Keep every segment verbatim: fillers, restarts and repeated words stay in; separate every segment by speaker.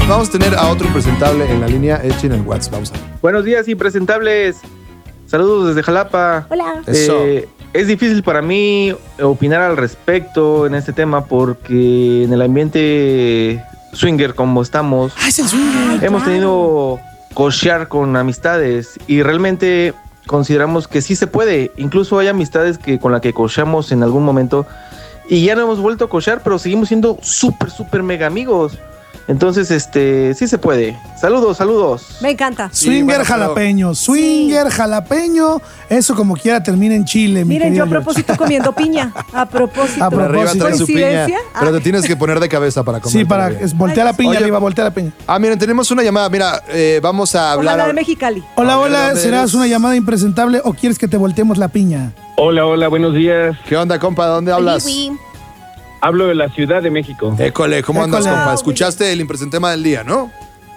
Speaker 1: vamos a tener a otro impresentable en la línea. Echen el WhatsApp, vamos a ver.
Speaker 2: Buenos días, impresentables. Saludos desde Jalapa.
Speaker 3: Hola.
Speaker 1: Eso.
Speaker 2: Eh, es difícil para mí opinar al respecto en este tema porque en el ambiente swinger como estamos,
Speaker 4: Ah, es el swinger.
Speaker 2: hemos
Speaker 3: claro.
Speaker 2: tenido cochear con amistades y realmente consideramos que sí se puede. Incluso hay amistades que con las que cocheamos en algún momento y ya no hemos vuelto a cochear, pero seguimos siendo súper, súper mega amigos. Entonces, este, sí se puede. Saludos, saludos.
Speaker 3: Me encanta.
Speaker 1: Sí,
Speaker 4: Swinger
Speaker 1: bueno, pero-
Speaker 4: jalapeño, swinger jalapeño, eso como quiera termina en Chile, mi
Speaker 3: Miren, yo
Speaker 4: querido
Speaker 3: a
Speaker 4: George.
Speaker 3: propósito comiendo piña. A propósito.
Speaker 4: A
Speaker 1: Por arriba
Speaker 4: propósito.
Speaker 1: trae su piña.
Speaker 3: ¿Coincidencia?
Speaker 1: Pero te
Speaker 3: Ah.
Speaker 1: tienes que poner de cabeza para comer.
Speaker 4: Sí, para
Speaker 1: todavía.
Speaker 4: es, voltea la piña
Speaker 1: Oye,
Speaker 4: arriba, voltea la piña.
Speaker 1: Ah, miren, tenemos una llamada. Mira, eh, vamos a hablar.
Speaker 3: Ojalá de
Speaker 1: ahora-
Speaker 3: Mexicali.
Speaker 4: Hola,
Speaker 1: A ver,
Speaker 4: hola,
Speaker 1: ¿dónde
Speaker 4: ¿serás
Speaker 1: eres?
Speaker 4: una llamada impresentable o quieres que te volteemos la piña?
Speaker 5: Hola, hola, buenos días.
Speaker 1: ¿Qué onda, compa? ¿De dónde hablas?
Speaker 3: Uy, uy.
Speaker 5: Hablo de la Ciudad de México.
Speaker 1: École, ¿cómo andas,
Speaker 4: École.
Speaker 1: compa? Escuchaste el impresentema del día, ¿no?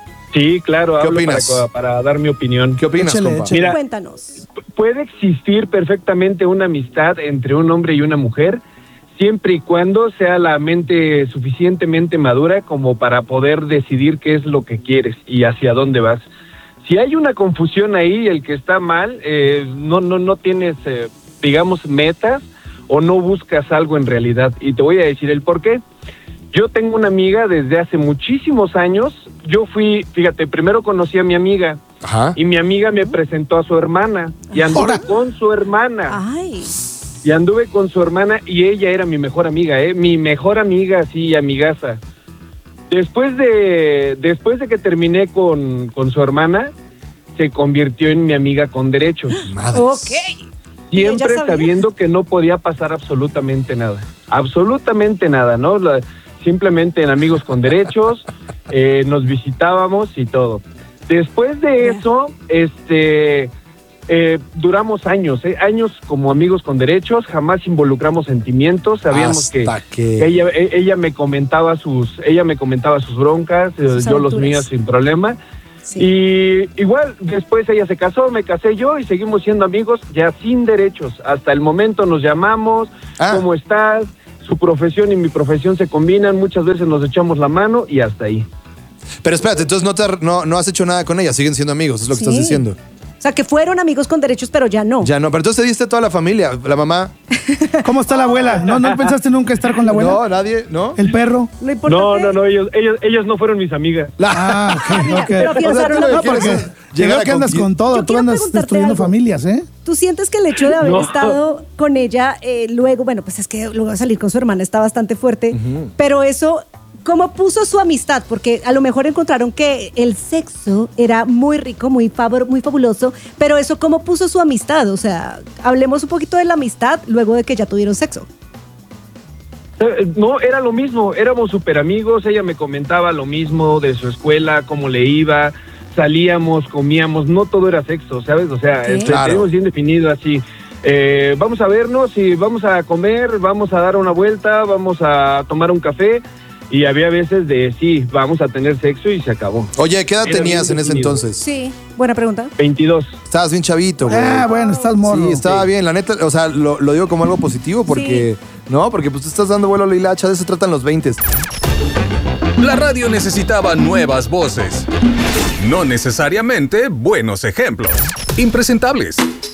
Speaker 5: Sí, claro,
Speaker 1: ¿Qué
Speaker 5: hablo
Speaker 1: opinas?
Speaker 5: para, para dar mi opinión.
Speaker 1: ¿Qué opinas,
Speaker 4: Échale,
Speaker 1: compa?
Speaker 4: échale.
Speaker 5: Mira,
Speaker 3: Cuéntanos.
Speaker 5: puede existir perfectamente una amistad entre un hombre y una mujer, siempre y cuando sea la mente suficientemente madura como para poder decidir qué es lo que quieres y hacia dónde vas. Si hay una confusión ahí, el que está mal, eh, no, no, no tienes, eh, digamos, metas o no buscas algo en realidad. Y te voy a decir el por qué. Yo tengo una amiga desde hace muchísimos años. Yo fui, fíjate, primero conocí a mi amiga
Speaker 1: Ajá.
Speaker 5: y mi amiga me presentó a su hermana y anduve
Speaker 4: Ahora.
Speaker 5: con su hermana.
Speaker 3: Ay.
Speaker 5: Y anduve con su hermana y ella era mi mejor amiga, ¿eh? Mi mejor amiga, sí, amigaza. Después de, después de que terminé con, con su hermana, se convirtió en mi amiga con derechos.
Speaker 1: Madres.
Speaker 3: Ok. ¿Y ella
Speaker 5: Siempre
Speaker 3: sabía?
Speaker 5: sabiendo que no podía pasar absolutamente nada. Absolutamente nada, ¿no? La- simplemente en amigos con derechos, eh, nos visitábamos y todo. Después de
Speaker 3: Ya.
Speaker 5: eso, este... Eh, duramos años, eh, años como amigos con derechos, jamás involucramos sentimientos, sabíamos que,
Speaker 1: Hasta que...
Speaker 5: que ella, e- ella me comentaba sus, ella me comentaba sus broncas, eh,
Speaker 3: Sus
Speaker 5: yo los
Speaker 3: aventuras.
Speaker 5: míos sin problema.
Speaker 3: Sí.
Speaker 5: Y igual después ella se casó, me casé yo y seguimos siendo amigos ya sin derechos. Hasta el momento nos llamamos,
Speaker 1: Ah.
Speaker 5: ¿cómo estás? Su profesión y mi profesión se combinan, muchas veces nos echamos la mano y hasta ahí.
Speaker 1: Pero espérate, entonces no, te, har- no, no has hecho nada con ella, siguen siendo amigos, es lo que
Speaker 3: Sí.
Speaker 1: estás diciendo.
Speaker 3: O sea, que fueron amigos con derechos, pero ya no.
Speaker 1: Ya no, pero entonces te diste a toda la familia, la mamá.
Speaker 4: ¿Cómo está la abuela? ¿No, no pensaste nunca estar con la abuela?
Speaker 1: No, nadie, ¿no?
Speaker 4: ¿El perro?
Speaker 3: Lo importante
Speaker 5: No, no, no, ellos, ellos, ellos no fueron mis amigas.
Speaker 4: Ah, ok,
Speaker 3: Mira,
Speaker 4: ok.
Speaker 3: pero afianzaron
Speaker 1: O sea, tú
Speaker 3: la
Speaker 1: no
Speaker 4: No, porque
Speaker 1: quieres
Speaker 4: yo
Speaker 1: llegar
Speaker 4: veo
Speaker 1: a
Speaker 4: que andas
Speaker 1: conquistar-
Speaker 4: con todo,
Speaker 3: Yo
Speaker 4: tú
Speaker 3: quiero
Speaker 4: andas
Speaker 3: preguntarte
Speaker 4: destruyendo
Speaker 3: algo.
Speaker 4: familias, ¿eh?
Speaker 3: ¿Tú sientes que el hecho de haber
Speaker 5: No.
Speaker 3: estado con ella, eh, luego, bueno, pues es que luego de salir con su hermana está bastante fuerte, pero eso, ¿cómo puso su amistad? Porque a lo mejor encontraron que el sexo era muy rico, muy, favor, muy fabuloso, pero eso, ¿cómo puso su amistad? O sea, hablemos un poquito de la amistad luego de que ya tuvieron sexo.
Speaker 5: Eh, No, era lo mismo, éramos súper amigos, ella me comentaba lo mismo de su escuela, cómo le iba, salíamos, comíamos, no todo era sexo, ¿sabes? O sea,
Speaker 3: Sí.
Speaker 5: este,
Speaker 1: Claro.
Speaker 5: tenemos bien definido así, eh, vamos a vernos y vamos a comer, vamos a dar una vuelta, vamos a tomar un café, y había veces de sí, vamos a tener sexo y se acabó.
Speaker 1: Oye, ¿qué edad
Speaker 5: Era
Speaker 1: tenías
Speaker 5: bien
Speaker 1: en ese
Speaker 5: definido.
Speaker 1: entonces?
Speaker 3: Sí, buena pregunta.
Speaker 5: veintidós.
Speaker 1: Estabas bien chavito, güey.
Speaker 4: Ah, bueno, estás morro.
Speaker 1: Sí, estaba bien, la neta, o sea, lo, lo digo como algo positivo porque, ¿no? Porque pues te estás dando vuelo a la hilacha, de eso tratan los veinte.
Speaker 6: La radio necesitaba nuevas voces. No necesariamente buenos ejemplos. Impresentables.